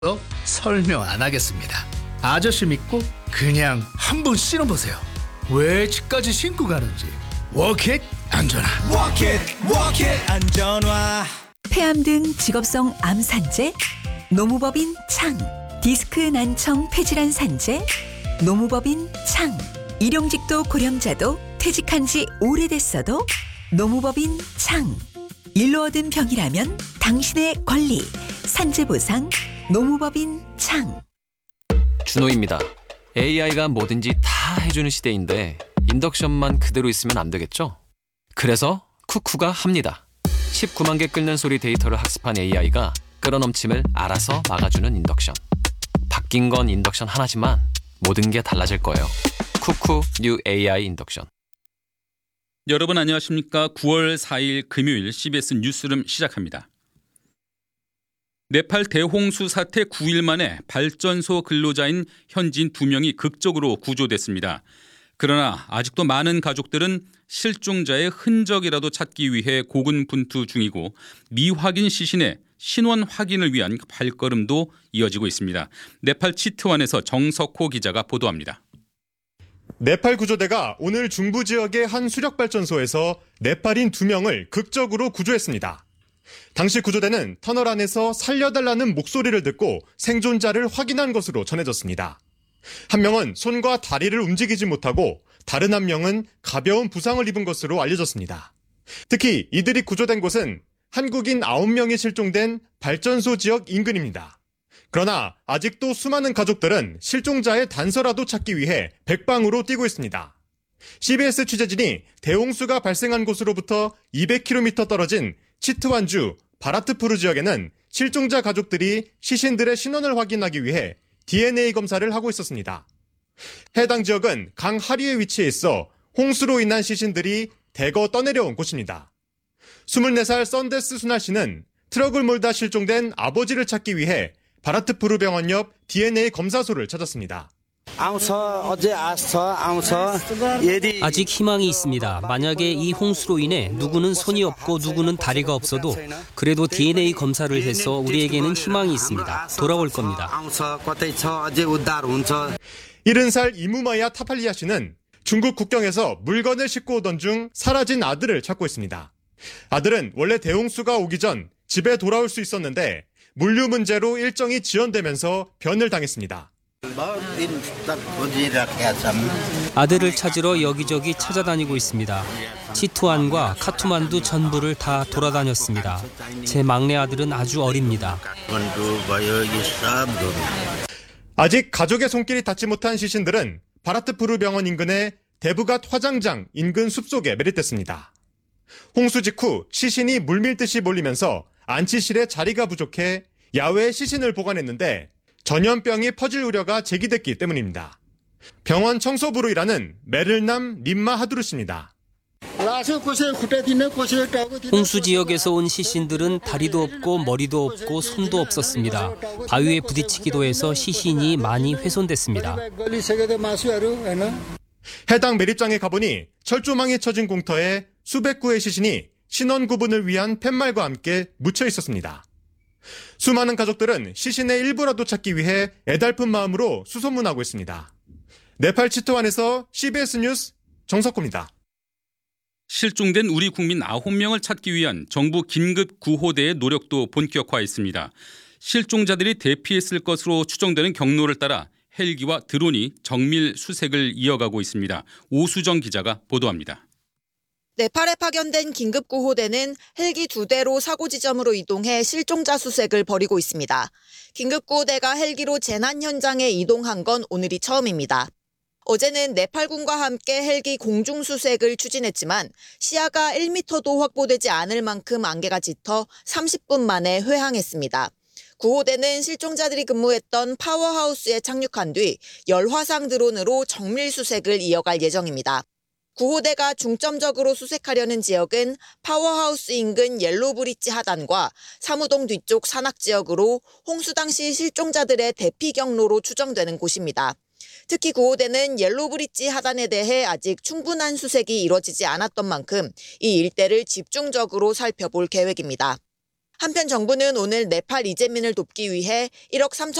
설명 안 하겠습니다. 아저씨 믿고 그냥 한번 신어보세요. 왜 집까지 신고 가는지. 워킷 안전화. 워킷 안전화. 폐암 등 직업성 암 산재, 노무법인 창, 디스크 난청 폐질환 산재, 노무법인 창, 일용직도 고령자도 퇴직한 지 오래됐어도 노무법인 창. 일로 얻은 병이라면 당신의 권리, 산재보상, 노무법인 창. 준호입니다. AI가 뭐든지 다 해주는 시대인데 인덕션만 그대로 있으면 안 되겠죠? 그래서 쿠쿠가 합니다. 19만 개 끓는 소리 데이터를 학습한 AI가 끓어넘침을 알아서 막아주는 인덕션. 바뀐 건 인덕션 하나지만 모든 게 달라질 거예요. 쿠쿠 뉴 AI 인덕션. 여러분 안녕하십니까? 9월 4일 금요일 CBS 뉴스룸 시작합니다. 네팔 대홍수 사태 9일 만에 발전소 근로자인 현지인 2명이 극적으로 구조됐습니다. 그러나 아직도 많은 가족들은 실종자의 흔적이라도 찾기 위해 고군분투 중이고 미확인 시신의 신원 확인을 위한 발걸음도 이어지고 있습니다. 네팔 치트완에서 정석호 기자가 보도합니다. 네팔 구조대가 오늘 중부 지역의 한 수력발전소에서 네팔인 2명을 극적으로 구조했습니다. 당시 구조대는 터널 안에서 살려달라는 목소리를 듣고 생존자를 확인한 것으로 전해졌습니다. 한 명은 손과 다리를 움직이지 못하고 다른 한 명은 가벼운 부상을 입은 것으로 알려졌습니다. 특히 이들이 구조된 곳은 한국인 9명이 실종된 발전소 지역 인근입니다. 그러나 아직도 수많은 가족들은 실종자의 단서라도 찾기 위해 백방으로 뛰고 있습니다. CBS 취재진이 대홍수가 발생한 곳으로부터 200km 떨어진 치트완주 바라트푸르 지역에는 실종자 가족들이 시신들의 신원을 확인하기 위해 DNA 검사를 하고 있었습니다. 해당 지역은 강 하류에 위치해 있어 홍수로 인한 시신들이 대거 떠내려온 곳입니다. 24살 썬데스 순할 씨는 트럭을 몰다 실종된 아버지를 찾기 위해 바라트푸르 병원 옆 DNA 검사소를 찾았습니다. 아직 희망이 있습니다. 만약에 이 홍수로 인해 누구는 손이 없고 누구는 다리가 없어도 그래도 DNA 검사를 해서 우리에게는 희망이 있습니다. 돌아올 겁니다. 70살 이무마야 타팔리아 씨는 중국 국경에서 물건을 싣고 오던 중 사라진 아들을 찾고 있습니다. 아들은 원래 대홍수가 오기 전 집에 돌아올 수 있었는데 물류 문제로 일정이 지연되면서 변을 당했습니다. 아들을 찾으러 여기저기 찾아다니고 있습니다. 치투안과 카투만두 전부를 다 돌아다녔습니다. 제 막내 아들은 아주 어립니다. 아직 가족의 손길이 닿지 못한 시신들은 바라트푸르 병원 인근의 데브갓 화장장 인근 숲속에 매립됐습니다. 홍수 직후 시신이 물밀듯이 몰리면서 안치실에 자리가 부족해 야외에 시신을 보관했는데 전염병이 퍼질 우려가 제기됐기 때문입니다. 병원 청소부로 일하는 메를남 림마 하두르 씨입니다. 홍수 지역에서 온 시신들은 다리도 없고 머리도 없고 손도 없었습니다. 바위에 부딪히기도 해서 시신이 많이 훼손됐습니다. 해당 매립장에 가보니 철조망이 쳐진 공터에 수백 구의 시신이 신원 구분을 위한 팻말과 함께 묻혀 있었습니다. 수많은 가족들은 시신의 일부라도 찾기 위해 애달픈 마음으로 수소문하고 있습니다. 네팔 치트완에서 CBS 뉴스 정석호입니다. 실종된 우리 국민 9명을 찾기 위한 정부 긴급 구호대의 노력도 본격화했습니다. 실종자들이 대피했을 것으로 추정되는 경로를 따라 헬기와 드론이 정밀 수색을 이어가고 있습니다. 오수정 기자가 보도합니다. 네팔에 파견된 긴급구호대는 헬기 2대로 사고 지점으로 이동해 실종자 수색을 벌이고 있습니다. 긴급구호대가 헬기로 재난 현장에 이동한 건 오늘이 처음입니다. 어제는 네팔군과 함께 헬기 공중수색을 추진했지만 시야가 1m도 확보되지 않을 만큼 안개가 짙어 30분 만에 회항했습니다. 구호대는 실종자들이 근무했던 파워하우스에 착륙한 뒤 열화상 드론으로 정밀 수색을 이어갈 예정입니다. 구호대가 중점적으로 수색하려는 지역은 파워하우스 인근 옐로브리지 하단과 사무동 뒤쪽 산악지역으로 홍수 당시 실종자들의 대피 경로로 추정되는 곳입니다. 특히 구호대는 옐로브리지 하단에 대해 아직 충분한 수색이 이뤄지지 않았던 만큼 이 일대를 집중적으로 살펴볼 계획입니다. 한편 정부는 오늘 네팔 이재민을 돕기 위해 1억 3천